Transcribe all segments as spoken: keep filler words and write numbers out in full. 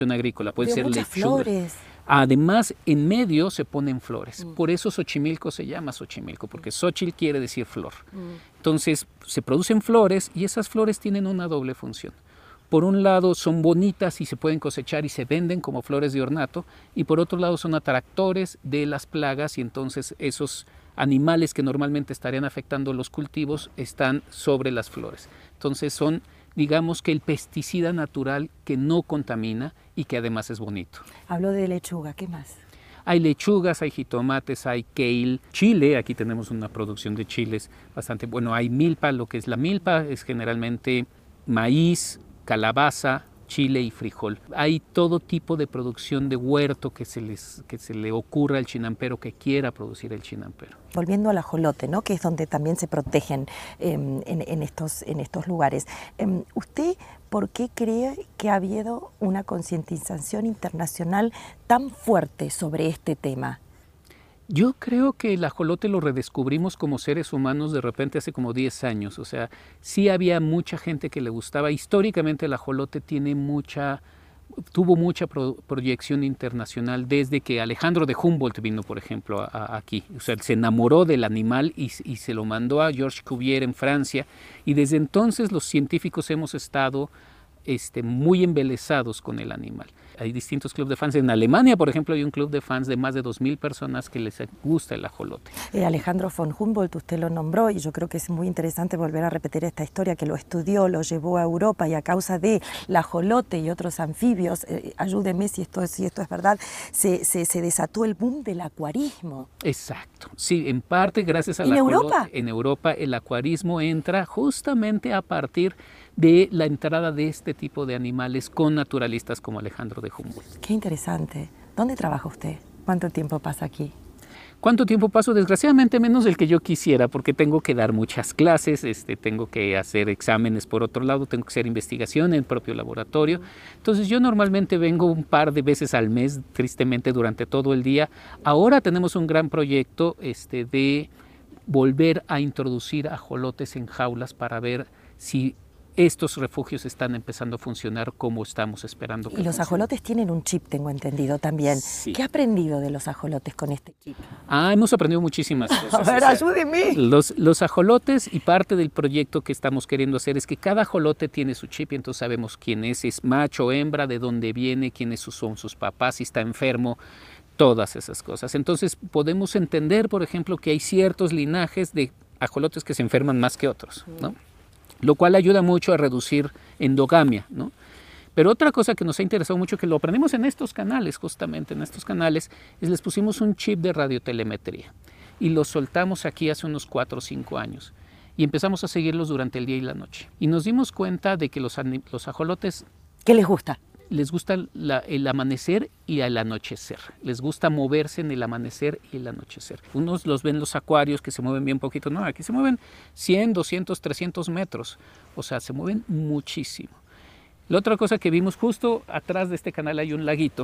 agrícola, puede Veo ser muchas lechuga. flores. Además, en medio se ponen flores. Mm. Por eso Xochimilco se llama Xochimilco, porque Xochitl quiere decir flor. Mm. Entonces, se producen flores y esas flores tienen una doble función. Por un lado, son bonitas y se pueden cosechar y se venden como flores de ornato, y por otro lado, son atractores de las plagas, y entonces esos animales que normalmente estarían afectando los cultivos están sobre las flores. Entonces, son, digamos que el pesticida natural que no contamina y que además es bonito. Hablo de lechuga, ¿qué más? Hay lechugas, hay jitomates, hay kale, chile, aquí tenemos una producción de chiles bastante, bueno, hay milpa, lo que es la milpa es generalmente maíz, calabaza, chile y frijol. Hay todo tipo de producción de huerto que se, les, que se le ocurra al chinampero que quiera producir el chinampero. Volviendo al ajolote, ¿no? Que es donde también se protegen eh, en, en, estos, en estos lugares. Eh, ¿Usted por qué cree que ha habido una concientización internacional tan fuerte sobre este tema? Yo creo que el ajolote lo redescubrimos como seres humanos de repente hace como diez años. O sea, sí había mucha gente que le gustaba. Históricamente el ajolote tiene mucha, tuvo mucha pro, proyección internacional desde que Alejandro de Humboldt vino, por ejemplo, a, a aquí. O sea, se enamoró del animal y, y se lo mandó a Georges Cuvier en Francia. Y desde entonces los científicos hemos estado Este, muy embelesados con el animal. Hay distintos clubes de fans. En Alemania, por ejemplo, hay un club de fans de más de dos mil personas que les gusta el ajolote. Eh, Alejandro von Humboldt, usted lo nombró, y yo creo que es muy interesante volver a repetir esta historia, que lo estudió, lo llevó a Europa, y a causa de el ajolote y otros anfibios, eh, ayúdeme si esto, si esto es verdad, se, se, se desató el boom del acuarismo. Exacto. Sí, en parte gracias al ¿En ajolote. Europa? En Europa el acuarismo entra justamente a partir de la entrada de este tipo de animales con naturalistas como Alejandro de Humboldt. Qué interesante. ¿Dónde trabaja usted? ¿Cuánto tiempo pasa aquí? ¿Cuánto tiempo paso? Desgraciadamente menos del que yo quisiera, porque tengo que dar muchas clases, este, tengo que hacer exámenes por otro lado, tengo que hacer investigación en el propio laboratorio. Entonces yo normalmente vengo un par de veces al mes, tristemente durante todo el día. Ahora tenemos un gran proyecto este, de volver a introducir ajolotes en jaulas para ver si estos refugios están empezando a funcionar como estamos esperando que Y los funcione. ajolotes tienen un chip, tengo entendido también. Sí. ¿Qué ha aprendido de los ajolotes con este chip? Ah, hemos aprendido muchísimas cosas. A ver, o sea, ayúdeme. Los, los ajolotes, y parte del proyecto que estamos queriendo hacer es que cada ajolote tiene su chip y entonces sabemos quién es, es macho o hembra, de dónde viene, quiénes son sus papás, si está enfermo, todas esas cosas. Entonces podemos entender, por ejemplo, que hay ciertos linajes de ajolotes que se enferman más que otros, ¿no? Lo cual ayuda mucho a reducir endogamia, ¿no? Pero otra cosa que nos ha interesado mucho, que lo aprendimos en estos canales, justamente en estos canales, es les pusimos un chip de radiotelemetría y los soltamos aquí hace unos cuatro o cinco años y empezamos a seguirlos durante el día y la noche. Y nos dimos cuenta de que los, los ajolotes... ¿Qué les gusta? Les gusta la, el amanecer y el anochecer. Les gusta moverse en el amanecer y el anochecer. Unos los ven los acuarios que se mueven bien poquito. No, aquí se mueven cien, doscientos, trescientos metros. O sea, se mueven muchísimo. La otra cosa que vimos justo atrás de este canal hay un laguito.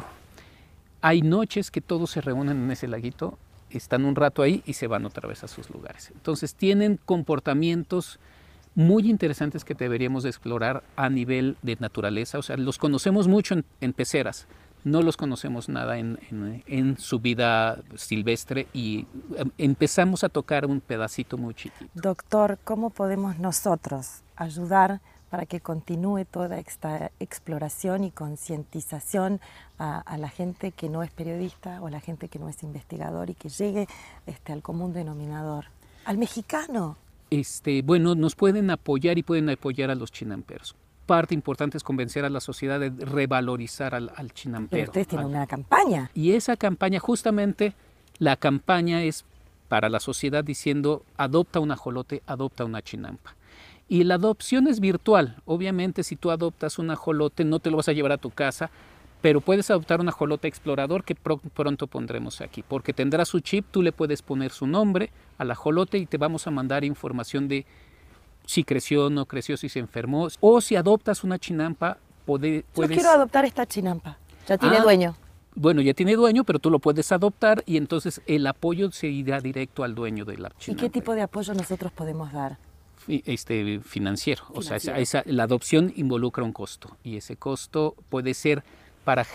Hay noches que todos se reúnen en ese laguito, están un rato ahí y se van otra vez a sus lugares. Entonces tienen comportamientos muy interesantes que deberíamos de explorar a nivel de naturaleza. O sea, los conocemos mucho en, en peceras, no los conocemos nada en, en, en su vida silvestre y empezamos a tocar un pedacito muy chiquito. Doctor, ¿cómo podemos nosotros ayudar para que continúe toda esta exploración y concientización a, a la gente que no es periodista o a la gente que no es investigador y que llegue este, al común denominador, al mexicano? Este, bueno, nos pueden apoyar y pueden apoyar a los chinamperos. Parte importante es convencer a la sociedad de revalorizar al, al chinampero. Pero ustedes tienen al, una campaña. Y esa campaña, justamente, la campaña es para la sociedad diciendo, adopta un ajolote, adopta una chinampa. Y la adopción es virtual. Obviamente, si tú adoptas un ajolote, no te lo vas a llevar a tu casa, pero puedes adoptar un ajolote explorador que pr pronto pondremos aquí, porque tendrá su chip, tú le puedes poner su nombre al ajolote y te vamos a mandar información de si creció, no creció, si se enfermó, o si adoptas una chinampa, puede, puedes... Yo quiero adoptar esta chinampa, ya tiene ah, dueño. Bueno, ya tiene dueño, pero tú lo puedes adoptar y entonces el apoyo se irá directo al dueño de la chinampa. ¿Y qué tipo de apoyo nosotros podemos dar? Este, financiero, financiero. O sea, esa, Financiero. esa, la adopción involucra un costo y ese costo puede ser para